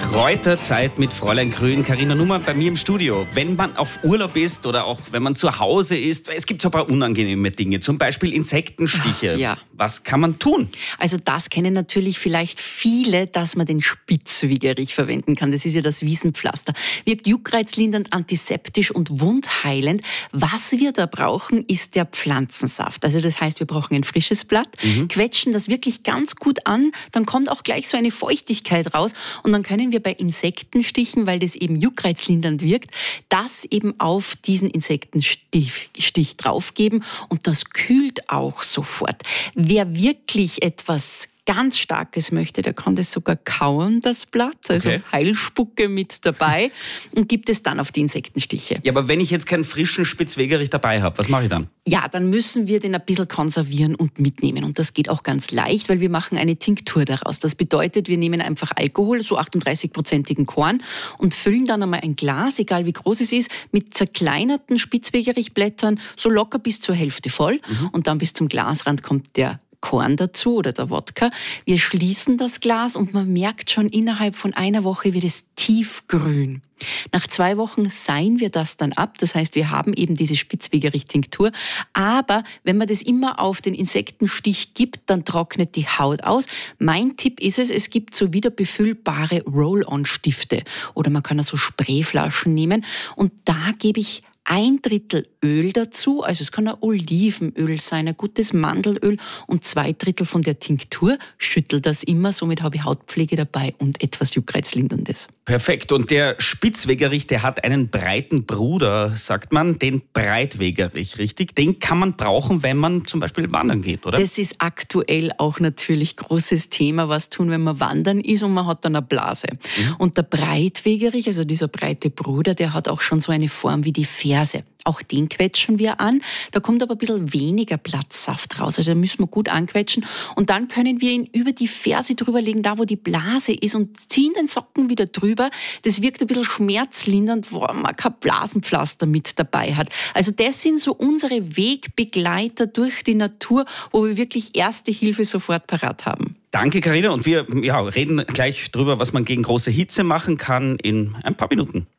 Kräuterzeit mit Fräulein Grün. Carina Nummer bei mir im Studio. Wenn man auf Urlaub ist oder auch wenn man zu Hause ist, es gibt so ein paar unangenehme Dinge, zum Beispiel Insektenstiche. Ja. Was kann man tun? Also das kennen natürlich vielleicht viele, dass man den Spitzwegerich verwenden kann. Das ist ja das Wiesenpflaster. Wirkt juckreizlindernd, antiseptisch und wundheilend. Was wir da brauchen, ist der Pflanzensaft. Also das heißt, wir brauchen ein frisches Blatt, quetschen das wirklich ganz gut an, dann kommt auch gleich so eine Feuchtigkeit raus und dann können wir bei Insektenstichen, weil das eben juckreizlindernd wirkt, das eben auf diesen Insektenstich draufgeben und das kühlt auch sofort. Wer wirklich etwas ganz Starkes möchte, der kann das sogar kauen, das Blatt, also Heilspucke mit dabei und gibt es dann auf die Insektenstiche. Ja, aber wenn ich jetzt keinen frischen Spitzwegerich dabei habe, was mache ich dann? Ja, dann müssen wir den ein bisschen konservieren und mitnehmen. Und das geht auch ganz leicht, weil wir machen eine Tinktur daraus. Das bedeutet, wir nehmen einfach Alkohol, so 38%igen Korn und füllen dann einmal ein Glas, egal wie groß es ist, mit zerkleinerten Spitzwegerichblättern, so locker bis zur Hälfte voll. Und dann bis zum Glasrand kommt der Korn dazu oder der Wodka. Wir schließen das Glas und man merkt schon, innerhalb von einer Woche wird es tiefgrün. Nach 2 Wochen seien wir das dann ab. Das heißt, wir haben eben diese Spitzwegerich-Tinktur. Aber wenn man das immer auf den Insektenstich gibt, dann trocknet die Haut aus. Mein Tipp ist es, es gibt so wiederbefüllbare Roll-on-Stifte. Oder man kann also Sprayflaschen nehmen. Und da gebe ich 1/3 Öl dazu, also es kann ein Olivenöl sein, ein gutes Mandelöl und 2/3 von der Tinktur. Schüttel das immer, somit habe ich Hautpflege dabei und etwas Juckreizlinderndes. Perfekt. Und der Spitzwegerich, der hat einen breiten Bruder, sagt man, den Breitwegerich, richtig? Den kann man brauchen, wenn man zum Beispiel wandern geht, oder? Das ist aktuell auch natürlich großes Thema, was tun, wenn man wandern ist und man hat dann eine Blase. Und der Breitwegerich, also dieser breite Bruder, der hat auch schon so eine Form wie die Ferse. Auch den quetschen wir an. Da kommt aber ein bisschen weniger Blattsaft raus. Also da müssen wir gut anquetschen. Und dann können wir ihn über die Ferse drüber legen, da wo die Blase ist und ziehen den Socken wieder drüber. Das wirkt ein bisschen schmerzlindernd, wo man kein Blasenpflaster mit dabei hat. Also das sind so unsere Wegbegleiter durch die Natur, wo wir wirklich erste Hilfe sofort parat haben. Danke, Carina. Und wir reden gleich drüber, was man gegen große Hitze machen kann in ein paar Minuten.